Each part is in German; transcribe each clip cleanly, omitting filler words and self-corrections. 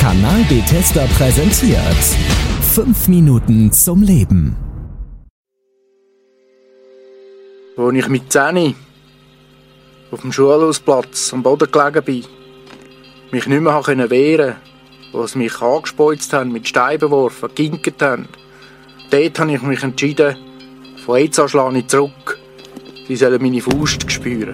Kanal Bethesda präsentiert 5 Minuten zum Leben. Als ich mit 10 auf dem Schulhausplatz am Boden gelegen bin, mich nicht mehr wehren konnte, als sie mich angespeuzt haben, mit Steinen beworfen, geginkt haben, dort habe ich mich entschieden, von jetzt an schlage ich zurück. Sie sollen meine Faust spüren.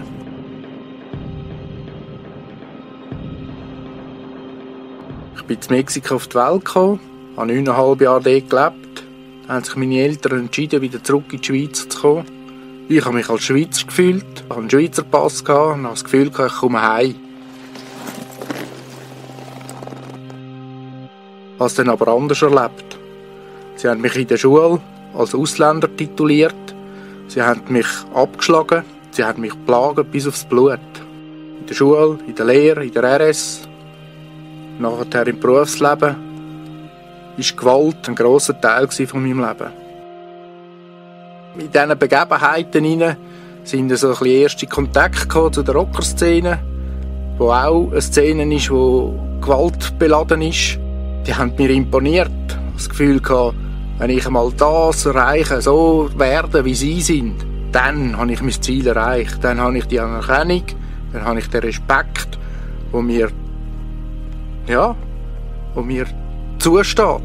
Ich bin in Mexiko auf die Welt gekommen, habe 9,5 Jahre dort gelebt. Dann haben sich meine Eltern entschieden, wieder zurück in die Schweiz zu kommen. Ich habe mich als Schweizer gefühlt, hatte einen Schweizer Pass und habe das Gefühl, ich komme heim. Ich habe es dann aber anders erlebt. Sie haben mich in der Schule als Ausländer tituliert. Sie haben mich abgeschlagen, sie haben mich geplagt bis aufs Blut. In der Schule, in der Lehre, in der RS. Nachher im Berufsleben war Gewalt ein grosser Teil von meinem Leben. In diesen Begebenheiten sind so ein bisschen erste Kontakte zu der Rockerszene, wo auch eine Szene ist, die gewaltbeladen ist. Die haben mir imponiert. Das Gefühl gehabt, wenn ich einmal das erreiche, so werden, wie sie sind, dann habe ich mein Ziel erreicht. Dann habe ich die Anerkennung, dann habe ich den Respekt, wo mir zusteht.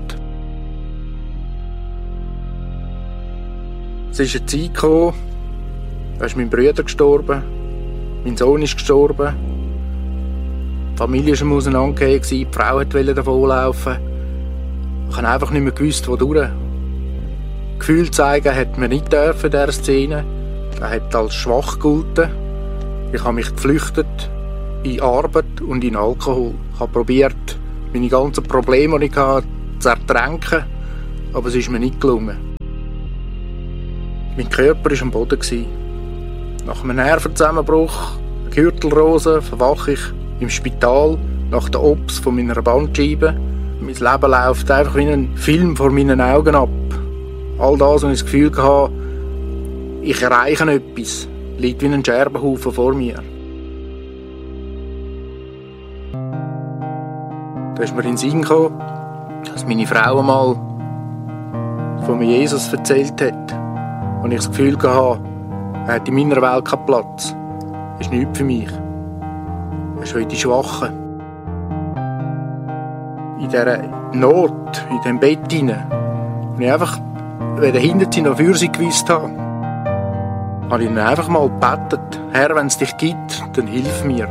Es ist eine Zeit gekommen, da ist mein Bruder gestorben, mein Sohn ist gestorben, die Familie war am Auseinandergehen, die Frau wollte davonlaufen. Ich habe einfach nicht mehr gewusst, wodurch. Gefühl zeigen hat man nicht dürfen in dieser Szene. Er hat als schwach gegolten. Ich habe mich geflüchtet in Arbeit und in Alkohol. Ich habe probiert, meine ganzen Probleme, die ich hatte, zu ertränken, aber es ist mir nicht gelungen. Mein Körper war am Boden. Nach einem Nervenzusammenbruch, Gürtelrose, verwache ich im Spital nach der Ops von meiner Bandscheibe. Mein Leben läuft einfach wie ein Film vor meinen Augen ab. All das, was ich das Gefühl hatte, ich erreiche etwas, liegt wie ein Scherbenhaufen vor mir. Da ist mir in den Sinn gekommen, dass meine Frau einmal von mir Jesus erzählt hat. Und ich das Gefühl hatte, er hat in meiner Welt keinen Platz. Das ist nichts für mich. Er ist für die Schwachen. In dieser Not, in diesem Bett hinein, und ich einfach, wenn der Hinterzieh noch für sie gewusst habe ich ihn einfach mal gebetet: Herr, wenn es dich gibt, dann hilf mir.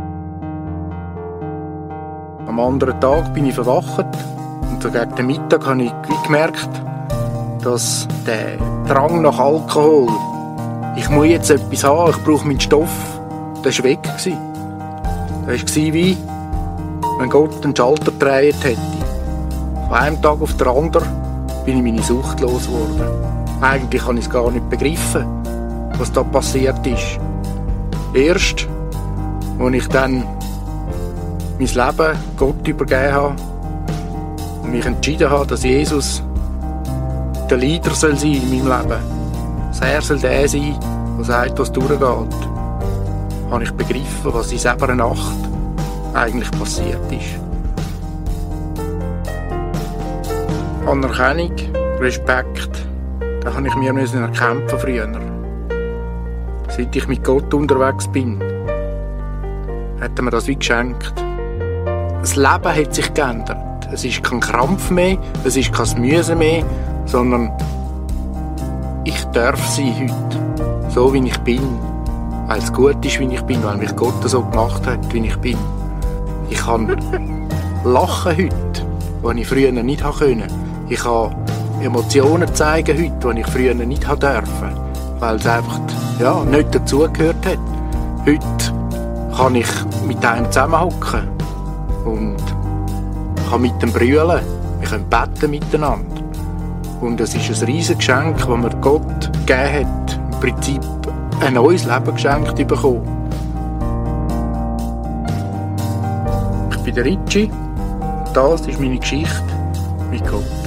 Am anderen Tag bin ich verwacht und so gegen den Mittag habe ich gemerkt, dass der Drang nach Alkohol, ich muss jetzt etwas haben, ich brauche meinen Stoff, der war weg. Das war wie, wenn Gott einen Schalter gedreht hätte. Von einem Tag auf den anderen bin ich meine Sucht los geworden. Eigentlich habe ich es gar nicht begriffen, was da passiert ist. Erst, als ich dann mein Leben Gott übergeben habe und mich entschieden habe, dass Jesus der Leader soll sein in meinem Leben. Dass er soll der sein, der sagt, was durchgeht. Habe ich begriffen, was in dieser Nacht eigentlich passiert ist. Anerkennung, Respekt, da habe ich mir erkämpfen früher. Seit ich mit Gott unterwegs bin, hat er mir das wie geschenkt. Das Leben hat sich geändert. Es ist kein Krampf mehr, es ist kein Müssen mehr, sondern ich darf sein heute, so wie ich bin, weil es gut ist, wie ich bin, weil mich Gott so gemacht hat, wie ich bin. Ich kann lachen heute, was ich früher nicht konnte. Ich kann Emotionen zeigen heute, die ich früher nicht durfte, weil es einfach nicht dazugehört hat. Heute kann ich mit einem zusammenhocken und kann mit dem brüllen. Wir können beten miteinander. Und es ist ein riesiges Geschenk, das mir Gott gegeben hat. Im Prinzip ein neues Leben geschenkt bekommen. Ich bin der Ritchie. Das ist meine Geschichte mit Gott.